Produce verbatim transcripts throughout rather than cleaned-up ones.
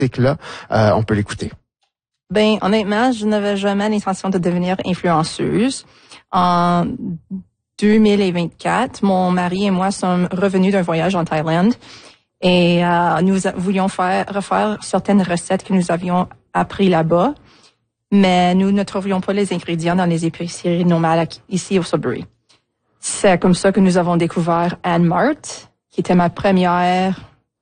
là, euh, on peut l'écouter. Ben, honnêtement, je n'avais jamais l'intention de devenir influenceuse. En deux mille vingt-quatre, mon mari et moi sommes revenus d'un voyage en Thaïlande et euh, nous voulions faire refaire certaines recettes que nous avions appris là-bas, mais nous ne trouvions pas les ingrédients dans les épiceries normales ici au Sudbury. C'est comme ça que nous avons découvert Ann Mart, qui était ma première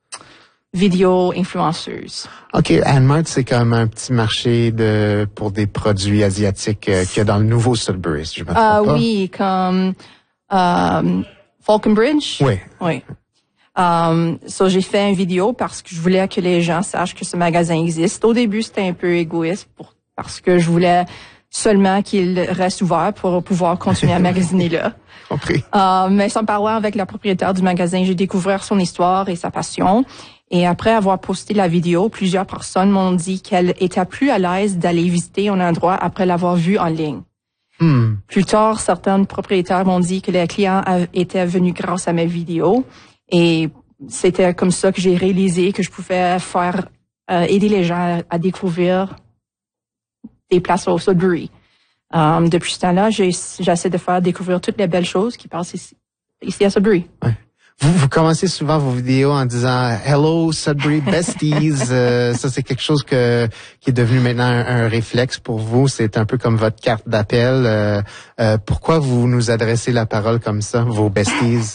vidéo influenceuse. OK, Ann Mart, c'est comme un petit marché de pour des produits asiatiques euh, qu'il y a dans le nouveau Sudbury, si je me trompe Ah pas. oui, comme euh, Falconbridge. Oui. Oui. Um, so j'ai fait une vidéo parce que je voulais que les gens sachent que ce magasin existe. Au début, c'était un peu égoïste pour, parce que je voulais seulement qu'il reste ouvert pour pouvoir continuer à magasiner là. Compris. Uh, mais en parlant avec la propriétaire du magasin, j'ai découvert son histoire et sa passion. Et après avoir posté la vidéo, plusieurs personnes m'ont dit qu'elles étaient plus à l'aise d'aller visiter un endroit après l'avoir vu en ligne. Hmm. Plus tard, certains propriétaires m'ont dit que les clients étaient venus grâce à mes vidéos. Et c'était comme ça que j'ai réalisé que je pouvais faire euh, aider les gens à, à découvrir des places au Sudbury. Um, depuis ce temps-là, j'ai, j'essaie de faire découvrir toutes les belles choses qui passent ici, ici à Sudbury. Ouais. Vous, vous commencez souvent vos vidéos en disant « Hello Sudbury Besties ». euh, ça, c'est quelque chose que qui est devenu maintenant un, un réflexe pour vous. C'est un peu comme votre carte d'appel. Euh, euh, pourquoi vous nous adressez la parole comme ça, vos besties?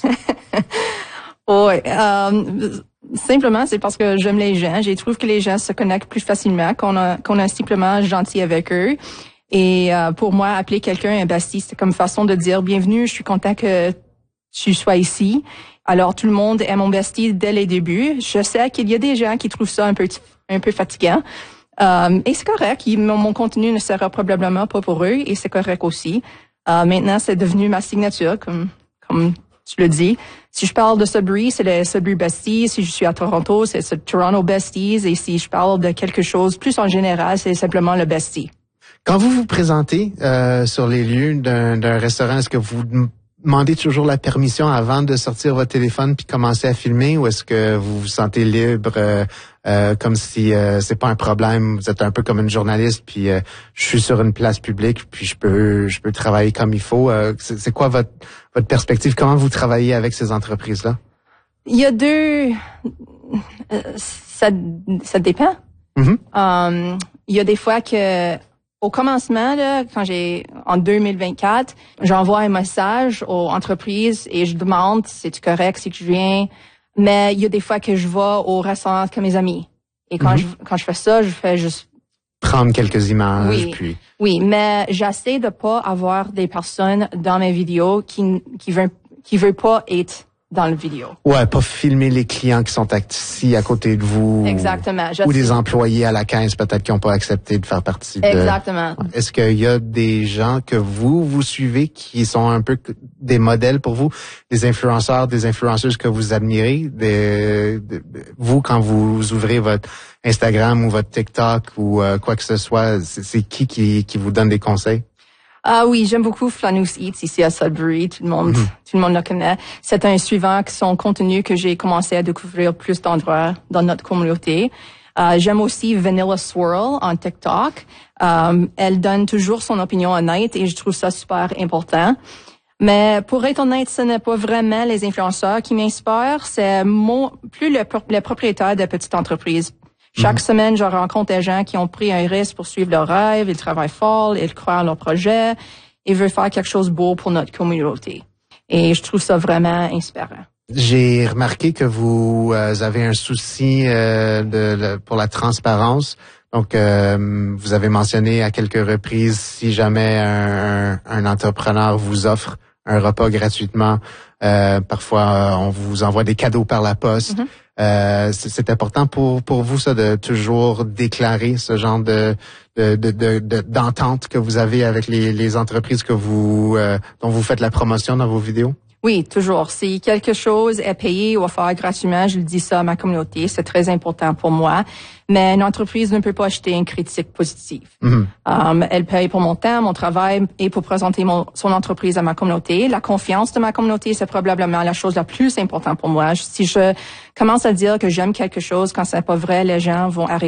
Oui, euh, simplement, c'est parce que j'aime les gens. Je trouve que les gens se connectent plus facilement, qu'on a, qu'on est simplement gentil avec eux. Et euh, pour moi, appeler quelqu'un un bestie, c'est comme façon de dire « Bienvenue, je suis content que tu sois ici ». Alors, tout le monde est mon bestie dès les débuts. Je sais qu'il y a des gens qui trouvent ça un peu un peu fatigant. Euh, et c'est correct. Mon, mon contenu ne sera probablement pas pour eux et c'est correct aussi. Euh, maintenant, c'est devenu ma signature, comme comme tu le dis. Si je parle de Sudbury, c'est le Sudbury Besties. Si je suis à Toronto, c'est le Toronto Besties. Et si je parle de quelque chose plus en général, c'est simplement le bestie. Quand vous vous présentez euh, sur les lieux d'un, d'un restaurant, est-ce que vous demandez toujours la permission avant de sortir votre téléphone puis commencer à filmer, ou est-ce que vous vous sentez libre, euh, euh, comme si euh, c'est pas un problème, vous êtes un peu comme une journaliste, puis euh, je suis sur une place publique, puis je peux je peux travailler comme il faut. Euh, c'est, c'est quoi votre votre perspective? Comment vous travaillez avec ces entreprises-là? Il y a deux, euh, ça ça dépend. Mm-hmm. Um, il y a des fois que au commencement, là, quand j'ai en deux mille vingt-quatre, j'envoie un message aux entreprises et je demande si c'est correct si je viens. Mais il y a des fois que je vais au restaurant comme mes amis. Et quand mm-hmm. je quand je fais ça, je fais juste prendre quelques images. Oui, puis oui, mais j'essaie de pas avoir des personnes dans mes vidéos qui qui veulent qui veulent pas être dans le vidéo. Ouais, pas filmer les clients qui sont assis à côté de vous. Exactement. Ou des employés à la caisse peut-être qui n'ont pas accepté de faire partie de... Exactement. Est-ce qu'il y a des gens que vous, vous suivez qui sont un peu des modèles pour vous, des influenceurs, des influenceuses que vous admirez, des, de, vous, quand vous ouvrez votre Instagram ou votre TikTok ou euh, quoi que ce soit, c'est, c'est qui, qui qui vous donne des conseils? Ah oui, j'aime beaucoup Flanous Eats ici à Sudbury. Tout le monde, mm-hmm. tout le monde le connaît. C'est un suivant que son contenu que j'ai commencé à découvrir plus d'endroits dans notre communauté. Euh, j'aime aussi Vanilla Swirl en TikTok. Euh, elle donne toujours son opinion honnête et je trouve ça super important. Mais pour être honnête, ce n'est pas vraiment les influenceurs qui m'inspirent. C'est mon, plus le, les propriétaires de petites entreprises. Chaque mm-hmm. semaine, je rencontre des gens qui ont pris un risque pour suivre leur rêve, ils travaillent fort, ils croient en leur projet, ils veulent faire quelque chose de beau pour notre communauté. Et je trouve ça vraiment inspirant. J'ai remarqué que vous euh, avez un souci euh, de, de, pour la transparence. Donc, euh, vous avez mentionné à quelques reprises, si jamais un, un entrepreneur vous offre un repas gratuitement, euh, parfois on vous envoie des cadeaux par la poste. Mm-hmm. Euh, c'est, c'est important pour pour vous ça de toujours déclarer ce genre de de de, de, de d'entente que vous avez avec les les entreprises que vous euh, dont vous faites la promotion dans vos vidéos? Oui, toujours. Si quelque chose est payé ou offert gratuitement, je le dis ça à ma communauté, c'est très important pour moi. Mais une entreprise ne peut pas acheter une critique positive. Mm-hmm. Um, elle paye pour mon temps, mon travail et pour présenter mon, son entreprise à ma communauté. La confiance de ma communauté, c'est probablement la chose la plus importante pour moi. Si je commence à dire que j'aime quelque chose quand c'est pas vrai, les gens vont arrêter.